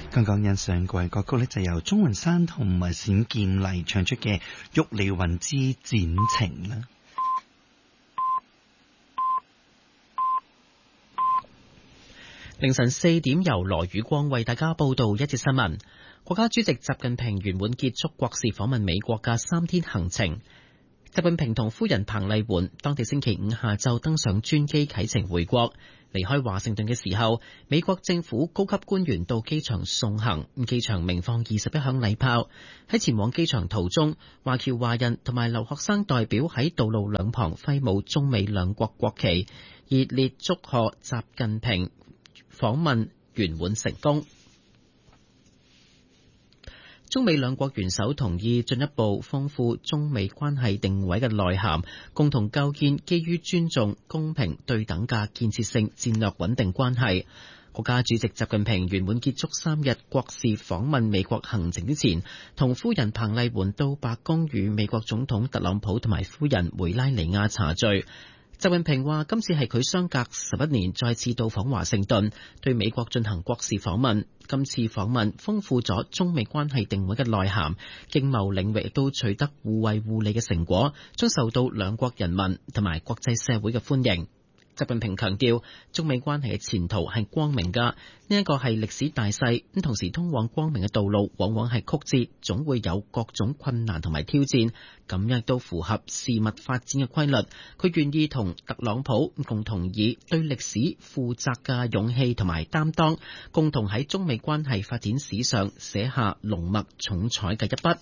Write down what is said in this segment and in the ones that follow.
剛剛欣賞過嘅歌曲呢，就由鍾雲山同埋冼劍麗唱出嘅《玉離雲之展情》啦。 凌晨4點，由羅宇光為大家報道一節新聞。國家主席習近平圓滿結束國事訪問美國嘅3天行程。習近平同夫人彭麗媛當地星期五下晝登上專機啟程回國。離開華盛頓嘅時候，美國政府高級官員到機場送行，機場鳴放21響禮炮。喺前往機場途中，華僑華人同埋留學生代表喺道路兩旁揮舞中美兩國國旗，熱烈祝賀習近平訪問圓滿成功。中美兩國元首同意進一步豐富中美關係定位嘅內涵，共同構建基於尊重、公平、對等嘅建設性戰略穩定關係。國家主席習近平圓滿結束3日國事訪問美國行程之前，同夫人彭麗媛到白宮與美國總統特朗普同埋夫人梅拉尼亞茶聚。習近平話：今次係佢相隔11年再次到訪華盛頓，對美國進行國事訪問。今次訪問豐富咗中美關係定位嘅內涵，經貿領域亦都取得互惠互利嘅成果，將受到兩國人民同埋國際社會嘅歡迎。習近平強調，中美關係嘅前途係光明㗎，呢一個係歷史大勢，咁同時通往光明嘅道路往往係曲折，總會有各種困難同埋挑戰，咁樣都符合事物發展嘅規律。佢願意同特朗普共同以對歷史負責嘅勇氣同埋擔當，共同喺中美關係發展史上寫下濃墨重彩嘅一筆。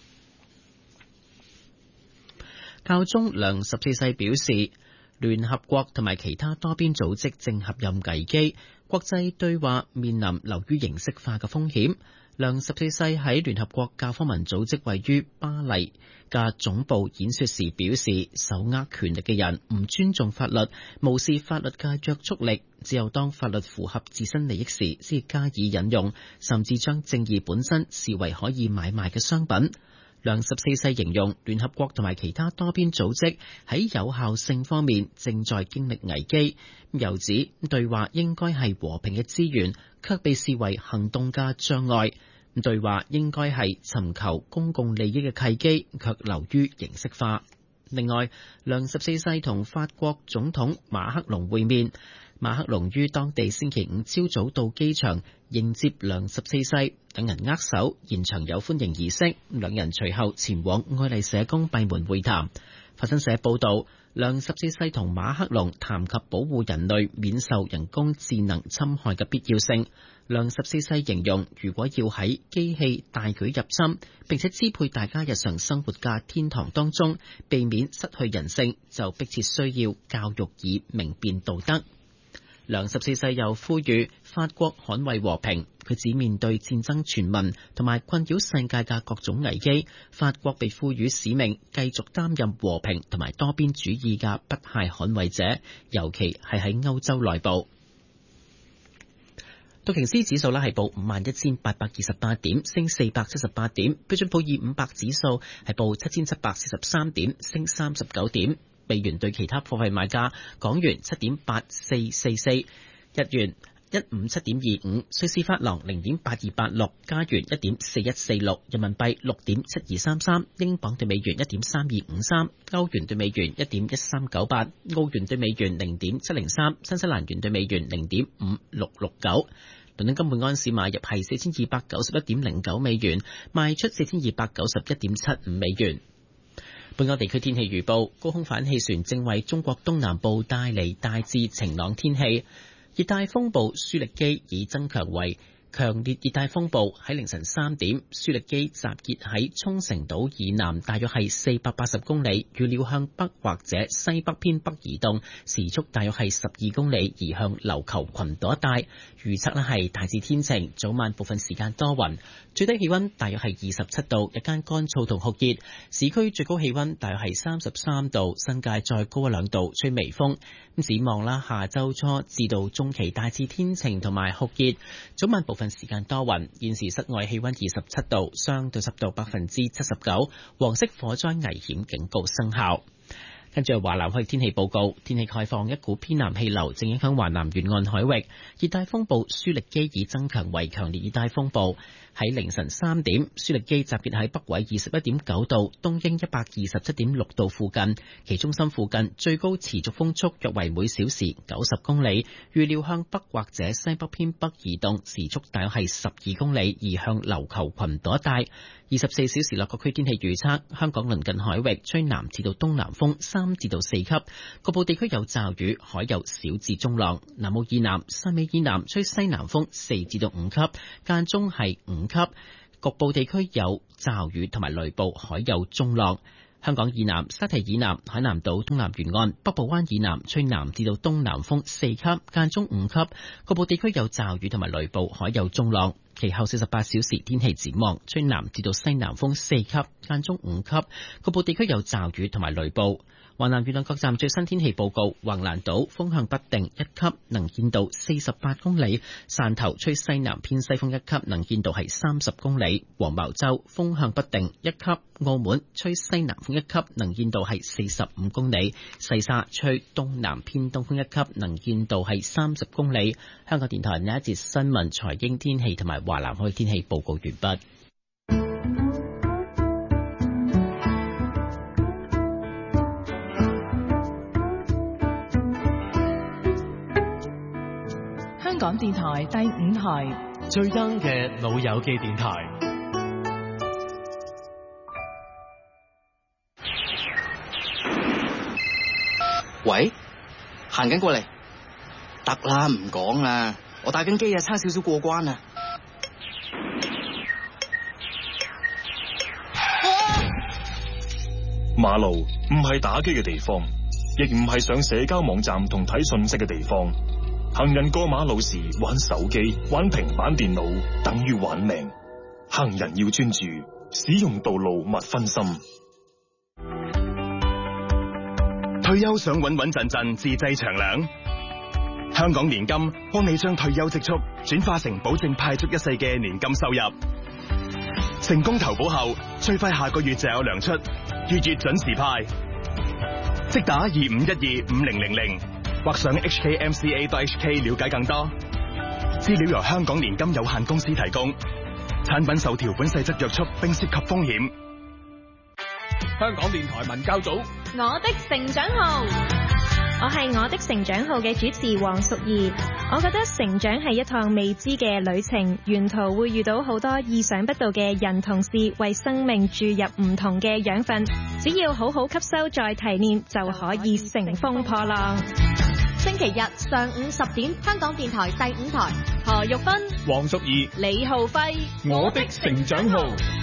教宗良14世表示，聯合國同埋其他多邊組織正陷入危機，國際對話面臨流於形式化嘅風險。良14世喺聯合國教科文組織位於巴黎嘅總部演說時表示，手握權力嘅人唔尊重法律，無視法律嘅約束力，只有當法律符合自身利益時先加以引用，甚至將正義本身視為可以買賣嘅商品。良14世形容聯合國同埋其他多邊組織喺有效性方面正在經歷危機，又指對話應該係和平嘅資源，卻被視為行動嘅障礙。對話應該係尋求公共利益嘅契機，卻流於形式化。另外，良14世同法國總統馬克龍會面。馬克龍於當地星期五朝早到機場迎接良14世，兩人握手，現場有歡迎儀式。兩人隨後前往愛麗舍宮閉門會談。法新社報導，良14世同馬克龍談及保護人類免受人工智能侵害嘅必要性。良14世形容，如果要喺機器大舉入侵並且支配大家日常生活嘅天堂當中，避免失去人性，就迫切需要教育以明辨道德。良14世又呼籲法國捍衛和平，佢指面對戰爭傳聞同埋困擾世界嘅各種危機，法國被賦予使命，繼續擔任和平同埋多邊主義嘅不懈捍衛者，尤其係喺歐洲內部。道瓊斯指數係報51,828點，升478點；標準普爾500指數係報7,743點，升39點。美元對其他貨幣賣價：港元7.8444，日元157.25，瑞士法郎0.8286，加元1.4146，人民幣6.7233，英鎊對美元1.3253，歐元對美元1.1398，澳元對美元0.703，新西蘭元對美元0.5669。倫敦金每安士買入係4291.09美元，賣出4291.75美元。本港地區天氣預報，高空反氣旋正為中國東南部帶嚟大致晴朗天氣。熱帶風暴舒力基已增強為強烈熱帶風暴，喺凌晨3點，舒力基集結喺沖繩島以南大約係480公里，預料向北或者西北偏北移動，時速大約係12公里，移向琉球群島一帶。預測呢係大致天晴，早晚部分時間多雲，最低氣溫大約係27度，日間乾燥同酷熱，市區最高氣溫大約係33度，新界再高1-2度，吹微風。咁展望啦，下周初至到中期大致天晴同埋酷熱，早晚部分時間多雲。現時室外氣溫27度，相對濕度79%，黃色火災危險警告生效。 跟住華南海域天氣報告，天氣概況，一股偏南氣流正影響華南沿岸海域，熱帶風暴舒力基已增強為強烈熱帶風暴。喺凌晨3點，舒力基集結喺北緯21.9度、東經127.6度附近，其中心附近最高持續風速約為每小時90公里，預料向北或者西北偏北移動，時速大約係12公里，移向琉球群島一帶。24小時內各區天氣預測：香港鄰近海域吹南至到東南風3至到4級，局部地區有驟雨，海有小至中浪。南澳以南、汕尾以南吹西南風4至到5級，間中係5級，局部地區有驟雨同埋雷暴，海有中浪。香港以南、沙堤以南、海南島東南沿岸、北部灣以南吹南至到東南風4級，間中5級，局部地區有驟雨同埋雷暴，海有中浪。其後48小時天氣展望，吹南至到西南風4級，間中5級，局部地區有驟雨同埋雷暴。華南沿岸各站最新天氣報告：橫瀾島風向不定1級，能見度48公里；汕頭吹西南偏西風1級，能見度係30公里；黃茅洲風向不定1級；澳門吹西南風1級，能見度係45公里；西沙吹東南偏東風1級，能見度係30公里。香港電台呢一節新聞、財經、天氣同埋華南海天氣報告完畢。 香港電台第5台最 young 嘅老友記電台。 喂，行緊過嚟，得啦，唔講啦，我打緊機啊，差少少過關啊。 馬路唔係打機嘅地方，亦唔係上社交網站同睇信息嘅地方。行人過馬路時玩手機、玩平板電腦，等於玩命。行人要專注，使用道路勿分心。 退休想穩穩陣陣自製長糧，香港年金幫你將退休積蓄轉化成保證派足一世嘅年金收入。成功投保後，最快下個月就有糧出，月月準時派。即打25125000或上 hkmca.hk 了解更多。資料由香港年金有限公司提供，產品受條款細則約束並涉及風險。 香港電台文教組我的成長號，我係我的成長號嘅主持黃淑儀。我覺得成長係一趟未知嘅旅程，沿途會遇到好多意想不到嘅人同事，為生命注入唔同嘅養分。只要好好吸收再提煉，就可以乘風破浪。 星期日上午10點，香港電台第5台， 何玉芬、 黃淑儀、 李浩輝， 我的成長號。